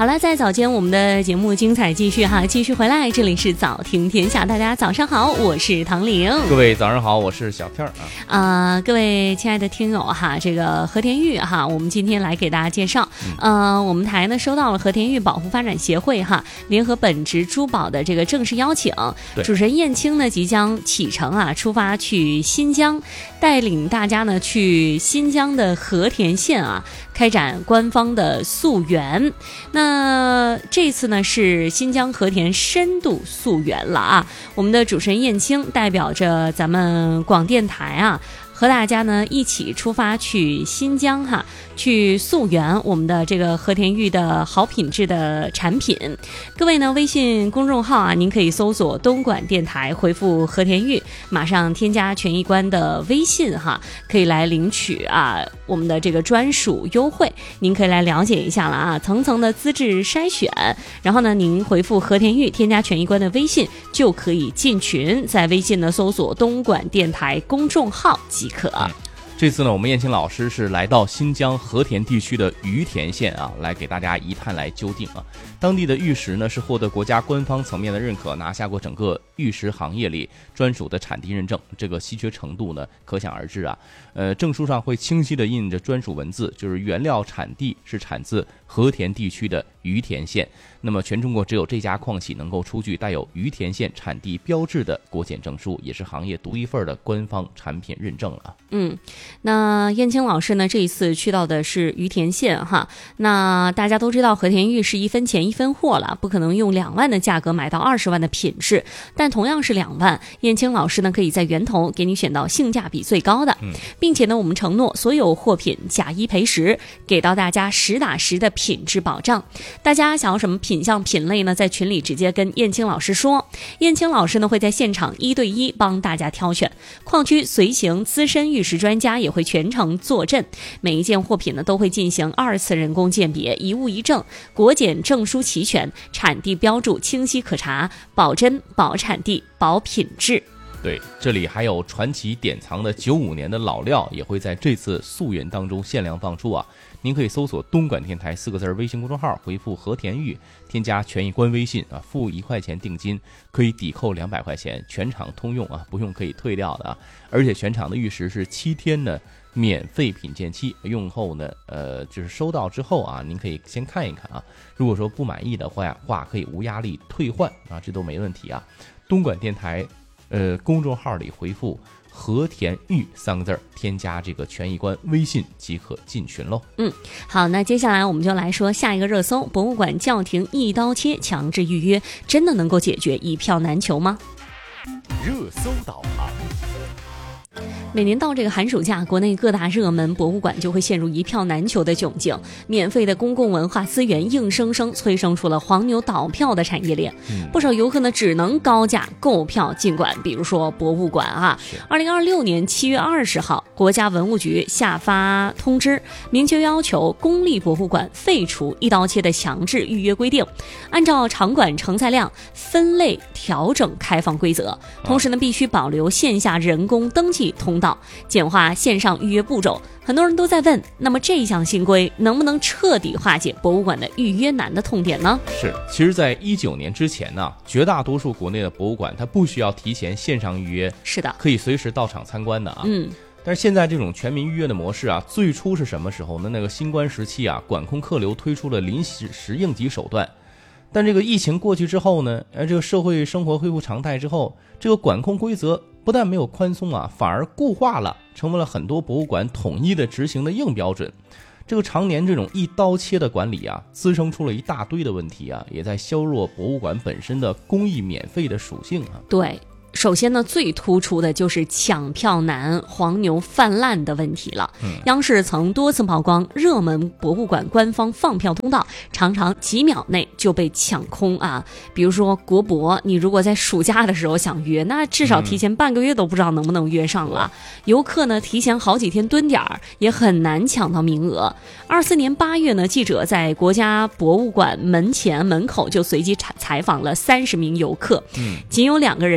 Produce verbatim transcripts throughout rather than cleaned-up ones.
好了，在早间我们的节目精彩继续哈，继续回来，这里是早听天下，大家早上好，我是唐玲。 各位早上好，我是小片儿啊。呃，各位亲爱的听友哈，这个和田玉哈，我们今天来给大家介绍，嗯、呃，我们台呢收到了和田玉保护发展协会哈联合本职珠宝的这个正式邀请，主持人燕青呢即将启程啊，出发去新疆，带领大家呢去新疆的和田县啊，开展官方的溯源。那这次呢是新疆和田深度溯源了啊，我们的主持人燕青代表着咱们广电台啊，和大家呢一起出发去新疆哈，去溯源我们的这个和田玉的好品质的产品。各位呢，微信公众号啊，您可以搜索东莞电台，回复和田玉，马上添加权益官的微信哈，可以来领取啊我们的这个专属优惠。您可以来了解一下了啊，层层的资质筛选，然后呢，您回复和田玉，添加权益官的微信就可以进群，在微信呢搜索东莞电台公众号即可。嗯， 这次呢，我们燕青老师是来到新疆和田地区的于田县啊，来给大家一探来究竟啊。当地的玉石呢是获得国家官方层面的认可，拿下过整个玉石行业里专属的产地认证，这个稀缺程度呢可想而知啊。呃，证书上会清晰的印着专属文字，就是原料产地是产自和田地区的于田县。那么全中国只有这家矿企能够出具带有于田县产地标志的国检证书，也是行业独一份的官方产品认证了。 嗯，那燕青老师呢这一次去到的是于田县哈，那大家都知道和田玉是一分钱一分货了，不可能用两万的价格买到二十万的品质，但同样是两万，燕青老师呢可以在源头给你选到性价比最高的，嗯、并且呢我们承诺所有货品假一赔十，给到大家实打实的品质保障。大家想要什么品相品类呢，在群里直接跟燕青老师说，燕青老师呢会在现场一对一帮大家挑选，矿区随行资深玉石专家也会全程坐镇，每一件货品呢都会进行二次人工鉴别，一物一证，国检证书齐全，产地标注清晰可查，保真保产地保品质。 对，这里还有传奇典藏的九五年的老料也会在这次溯源当中限量放出啊！您可以搜索东莞电台四个字微信公众号，回复和田玉，添加权益官微信啊，付一块钱定金可以抵扣两百块钱，全场通用啊，不用可以退掉的啊！而且全场的玉石是七天的免费品鉴期，用后呢，呃，就是收到之后啊，您可以先看一看啊，如果说不满意的话，话可以无压力退换啊，这都没问题啊！东莞电台。呃，公众号里回复和田玉三个字，添加这个权益官微信即可进群喽。 嗯，好，那接下来我们就来说下一个热搜：博物馆叫停一刀切强制预约，真的能够解决一票难求吗？ 热搜导航。 每年到这个寒暑假，国内各大热门博物馆就会陷入一票难求的窘境，免费的公共文化资源硬生生催生出了黄牛倒票的产业链。嗯、不少游客呢只能高价购票进馆，比如说博物馆啊。二零二六年七月二十号，国家文物局下发通知，明确要求公立博物馆废除一刀切的强制预约规定，按照场馆承载量分类调整开放规则，同时呢必须保留线下人工登记通道，简化线上预约步骤。很多人都在问，那么这项新规能不能彻底化解博物馆的预约难的痛点呢？ 是，其实在一九年之前呢，绝大多数国内的博物馆它不需要提前线上预约， 是的， 可以随时到场参观的啊。 嗯。 但是现在这种全民预约的模式啊，最初是什么时候呢？那个新冠时期啊，管控客流推出了临时时应急手段。但这个疫情过去之后呢，呃，这个社会生活恢复常态之后，这个管控规则不但没有宽松啊，反而固化了，成为了很多博物馆统一的执行的硬标准。这个常年这种一刀切的管理啊，滋生出了一大堆的问题啊，也在削弱博物馆本身的公益免费的属性啊。 对。首先呢，最突出的就是抢票难、黄牛泛滥的问题了。嗯、央视曾多次曝光热门博物馆官方放票通道，常常几秒内就被抢空啊。比如说国博，你如果在暑假的时候想约，那至少提前半个月都不知道能不能约上了。嗯、游客呢，提前好几天蹲点儿，也很难抢到名额。二四年八月呢，记者在国家博物馆门前门口就随机采访了三十名游客，嗯、仅有两个人是通过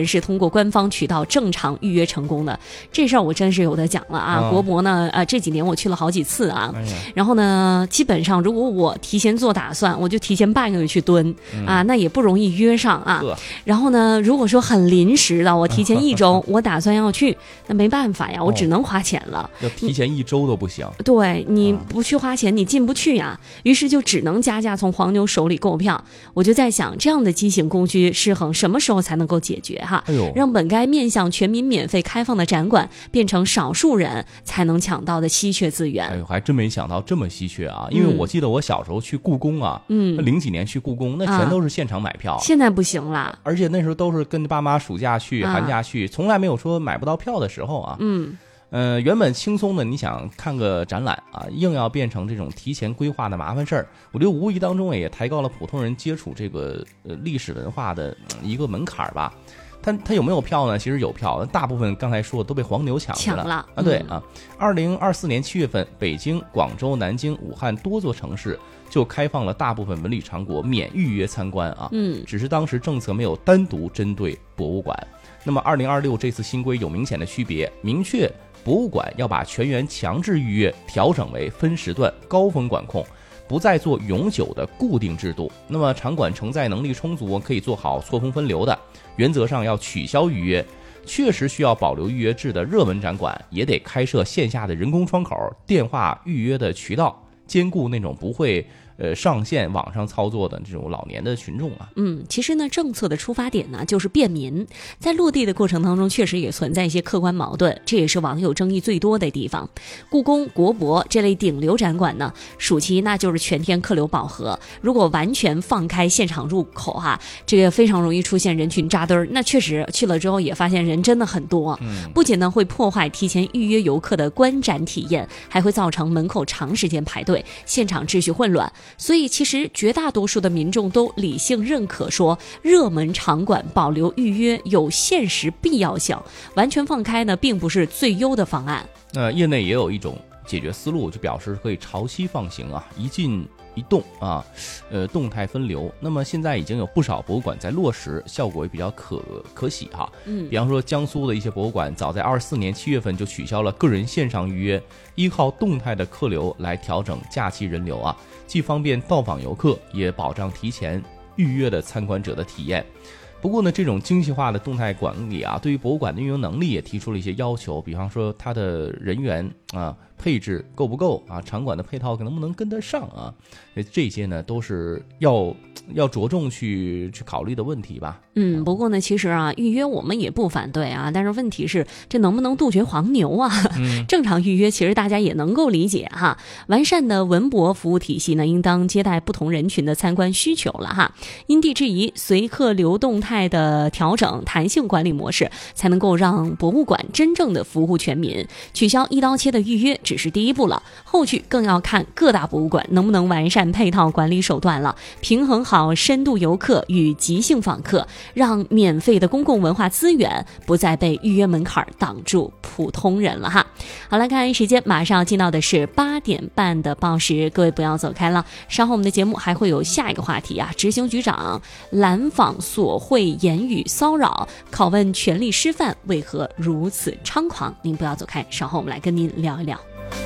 过官方渠道正常预约成功的。这事儿我真是有得讲了啊！ 嗯、 国博呢，呃，这几年我去了好几次啊， 哎、 然后呢，基本上如果我提前做打算，我就提前半个月去蹲、嗯、啊，那也不容易约上啊。然后呢，如果说很临时的，我提前一周，我打算要去，那没办法呀，我只能花钱了。哦、 要提前一周都不行。 对，你不去花钱，你进不去呀。于是就只能加价从黄牛手里购票。我就在想，这样的畸形供需失衡，什么时候才能够解决哈？ 哎呦， 让本该面向全民免费开放的展馆，变成少数人才能抢到的稀缺资源。 哎呦，还真没想到这么稀缺啊！因为我记得我小时候去故宫啊，嗯，零几年去故宫，那全都是现场买票。啊、 现在不行了， 而且那时候都是跟爸妈暑假去、啊、寒假去，从来没有说买不到票的时候啊。 嗯。 呃，原本轻松的，你想看个展览啊，硬要变成这种提前规划的麻烦事儿，我觉得无意当中也抬高了普通人接触这个呃历史文化的一个门槛吧。他他有没有票呢？其实有票，大部分刚才说的都被黄牛抢了。 抢了啊，对啊。二零二四年七月份，北京、广州、南京、武汉多座城市就开放了大部分文旅场馆免预约参观啊。 嗯， 只是当时政策没有单独针对博物馆。那么二零二六这次新规有明显的区别，明确博物馆要把全员强制预约调整为分时段高峰管控，不再做永久的固定制度。那么场馆承载能力充足，可以做好错峰分流的，原则上要取消预约。确实需要保留预约制的热门展馆，也得开设线下的人工窗口、电话预约的渠道，兼顾那种不会呃，上线网上操作的这种老年的群众啊。 嗯，其实呢，政策的出发点呢就是便民，在落地的过程当中，确实也存在一些客观矛盾，这也是网友争议最多的地方。故宫、国博这类顶流展馆呢，暑期那就是全天客流饱和，如果完全放开现场入口哈、啊，这个非常容易出现人群扎堆儿。那确实去了之后也发现人真的很多， 嗯， 不仅呢会破坏提前预约游客的观展体验，还会造成门口长时间排队，现场秩序混乱。所以其实绝大多数的民众都理性认可说，热门场馆保留预约有现实必要性，完全放开呢并不是最优的方案。 呃，业内也有一种解决思路，就表示可以潮汐放行啊，一进一动啊，呃，动态分流。那么现在已经有不少博物馆在落实，效果也比较可可喜哈。 嗯， 比方说江苏的一些博物馆，早在二四年七月份就取消了个人线上预约，依靠动态的客流来调整假期人流啊，既方便到访游客，也保障提前预约的参观者的体验。不过呢，这种精细化的动态管理啊，对于博物馆的运营能力也提出了一些要求，比方说它的人员啊配置够不够啊，场馆的配套能不能跟得上啊，这些呢都是要要着重去去考虑的问题吧。 嗯，不过呢，其实啊，预约我们也不反对啊，但是问题是这能不能杜绝黄牛啊？ 嗯、 正常预约其实大家也能够理解哈。完善的文博服务体系呢，应当接待不同人群的参观需求了哈。因地制宜、随客流动态的调整弹性管理模式，才能够让博物馆真正的服务全民。取消一刀切的预约只是第一步了，后续更要看各大博物馆能不能完善配套管理手段了，平衡好深度游客与即兴访客，让免费的公共文化资源不再被预约门槛挡住普通人了哈。好了，看时间，马上要进到的是八点半的报时，各位不要走开了，稍后我们的节目还会有下一个话题啊，执行局长拦访索贿言语骚扰，拷问权力师范为何如此猖狂，您不要走开，稍后我们来跟您聊一聊。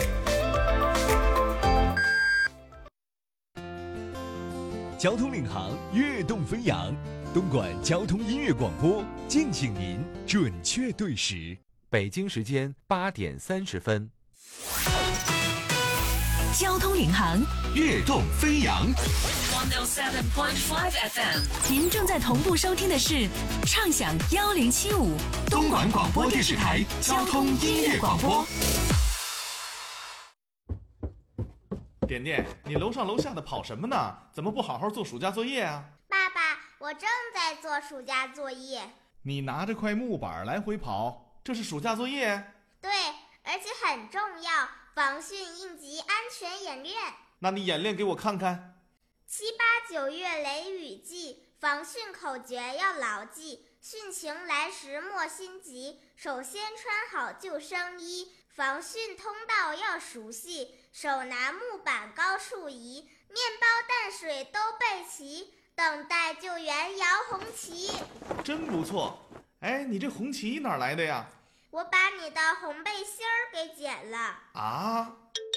交通领航，跃动飞扬，东莞交通音乐广播，敬请您准确对时。北京时间八点三十分。 交通领航， 跃动飞扬。 一零七点五 F M， 您正在同步收听的是畅享一零七五东莞广播电视台交通音乐广播。 点点，你楼上楼下的跑什么呢？怎么不好好做暑假作业啊？ 爸爸，我正在做暑假作业。 你拿着块木板来回跑，这是暑假作业？ 对，而且很重要，防汛应急安全演练。 那你演练给我看看。 七八九月雷雨季，防汛口诀要牢记，汛情来时莫心急，首先穿好救生衣，防汛通道要熟悉，手拿木板高处移，面包淡水都备齐，等待救援摇红旗。 真不错， 哎，你这红旗哪来的呀？ 我把你的红背心儿给剪了。 啊！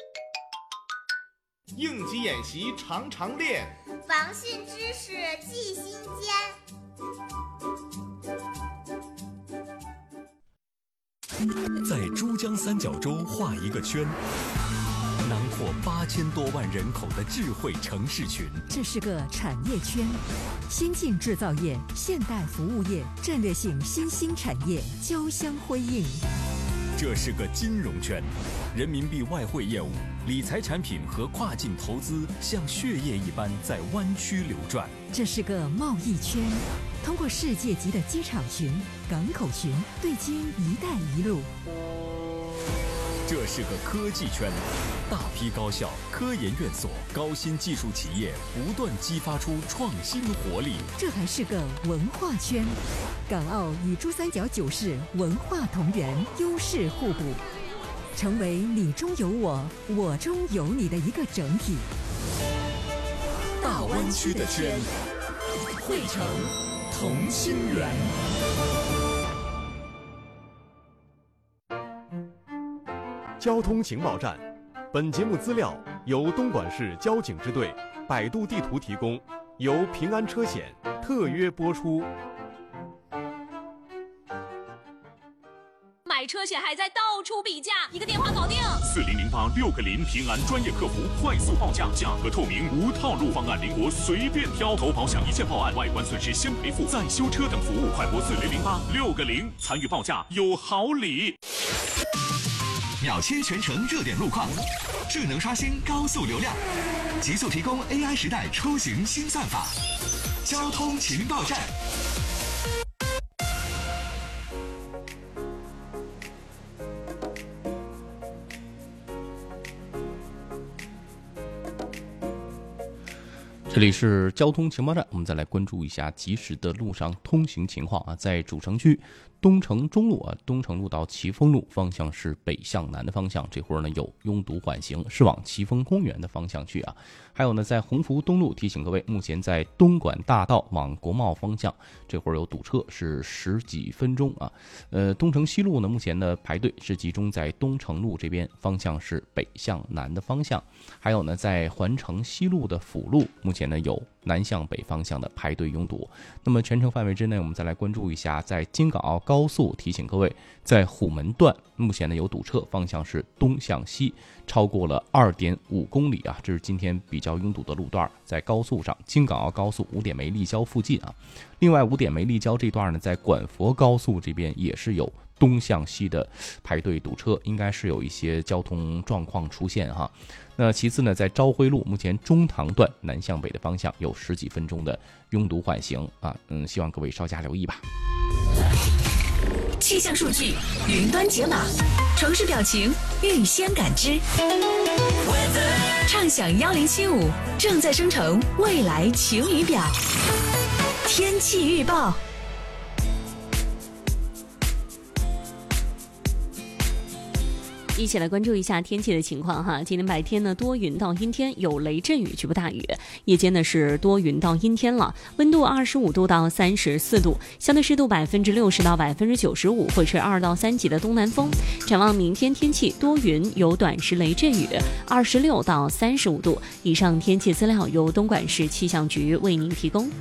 应急演习常常练， 防汛知识记心间。 在珠江三角洲画一个圈，囊括八千多万人口的智慧城市群。 这是个产业圈，先进制造业、现代服务业、战略性新兴产业交相辉映。 这是个金融圈，人民币外汇业务、理财产品和跨境投资像血液一般在湾区流转。 这是个贸易圈，通过世界级的机场群、港口群对接“一带一路”。 这是个科技圈，大批高校、科研院所、高新技术企业不断激发出创新活力。 这还是个文化圈，港澳与珠三角九市文化同源，优势互补，成为你中有我，我中有你的一个整体。 大湾区的圈，汇成同心圆。 交通情报站，本节目资料由东莞市交警支队、百度地图提供，由平安车险特约播出。 买车险还在到处比价，一个电话搞定。 四零零八六个零，平安专业客服，快速报价，价格透明，无套路方案，灵活随便挑。投保险一键报案，外观损失先赔付，再修车等服务，快拨四零零八六个零，参与报价有好礼。 秒切全程热点路况，智能刷新高速流量，极速提供 A I 时代出行新算法。交通情报站。 这里是交通情报站，我们再来关注一下及时的路上通行情况啊。在主城区东城中路啊，东城路到奇峰路方向是北向南的方向，这会儿呢有拥堵缓行，是往奇峰公园的方向去啊。还有呢，在鸿福东路提醒各位，目前在东莞大道往国贸方向，这会儿有堵车，是十几分钟啊。呃，东城西路呢，目前的排队是集中在东城路这边，方向是北向南的方向。还有呢，在环城西路的辅路，目前呢有南向北方向的排队拥堵。那么全程范围之内，我们再来关注一下，在京港澳高速提醒各位，在虎门段目前呢有堵车，方向是东向西，超过了 二点五公里啊，这是今天比较拥堵的路段，在高速上，京港澳高速五点梅立交附近啊。另外五点梅立交这段呢，在广佛高速这边也是有东向西的排队堵车，应该是有一些交通状况出现哈。那其次呢，在昭辉路目前中塘段南向北的方向有十几分钟的拥堵缓行啊，嗯，希望各位稍加留意吧。 气象数据云端解码，城市表情预先感知，畅享一零七五正在生成未来晴雨表。天气预报。 一起来关注一下天气的情况哈。今天白天呢多云到阴天，有雷阵雨，局部大雨。夜间呢是多云到阴天了，温度二十五度到三十四度，相对湿度百分之六十到百分之九十五，会吹二到三级的东南风。展望明天天气多云，有短时雷阵雨，二十六到三十五度。以上天气资料由东莞市气象局为您提供。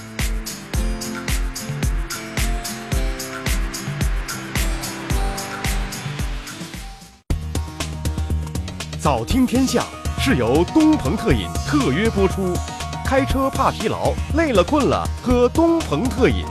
早听天下是由东鹏特饮特约播出，开车怕疲劳，累了困了喝东鹏特饮。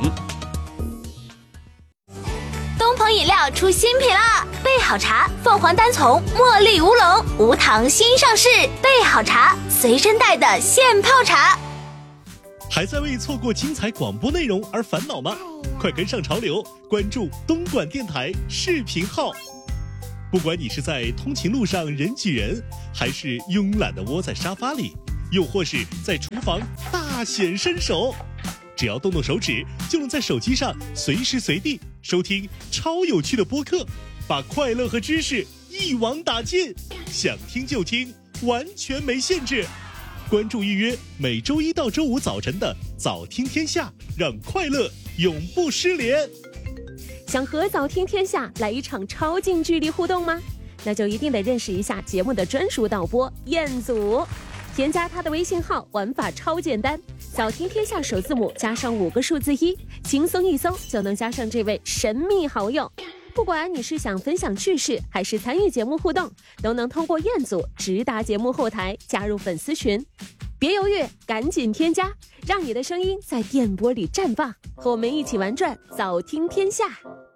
东鹏饮料出新品了，备好茶凤凰单丛茉莉乌龙无糖新上市，备好茶随身带的现泡茶。 还在为错过精彩广播内容而烦恼吗？快跟上潮流，关注东莞电台视频号。不管你是在通勤路上人挤人，还是慵懒地窝在沙发里，又或是在厨房大显身手，只要动动手指，就能在手机上随时随地收听超有趣的播客，把快乐和知识一网打尽，想听就听，完全没限制。关注预约每周一到周五早晨的早听天下，让快乐永不失联。 想和早听天下来一场超近距离互动吗？那就一定得认识一下节目的专属导播彦祖。添加他的微信号，玩法超简单，早听天下首字母加上五个数字一，轻松一搜就能加上这位神秘好友。不管你是想分享趣事，还是参与节目互动，都能通过彦祖直达节目后台，加入粉丝群。别犹豫，赶紧添加，让你的声音在电波里绽放，和我们一起玩转早听天下。